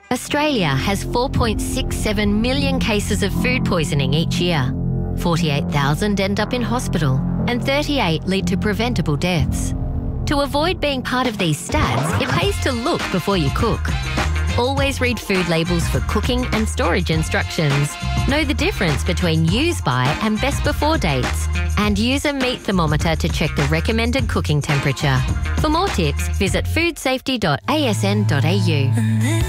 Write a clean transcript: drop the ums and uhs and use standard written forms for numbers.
Australia has 4.67 million cases of food poisoning each year. 48,000 end up in hospital and 38 lead to preventable deaths. To avoid being part of these stats, it pays to look before you cook. Always read food labels for cooking and storage instructions. Know the difference between use by and best before dates. And use a meat thermometer to check the recommended cooking temperature. For more tips, visit foodsafety.asn.au.